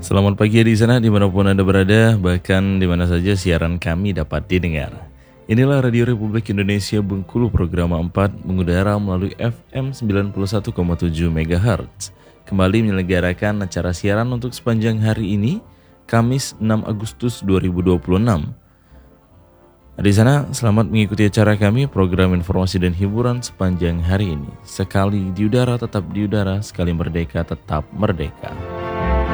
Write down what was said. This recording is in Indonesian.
Selamat pagi di sana dimanapun Anda berada, bahkan di mana saja siaran kami dapat didengar. Inilah Radio Republik Indonesia Bengkulu Program 4 mengudara melalui FM 91,7 MHz. Kembali menyelenggarakan acara siaran untuk sepanjang hari ini, Kamis 6 Agustus 2026. Di sana selamat mengikuti acara kami, program informasi dan hiburan sepanjang hari ini. Sekali di udara tetap di udara, sekali merdeka tetap merdeka.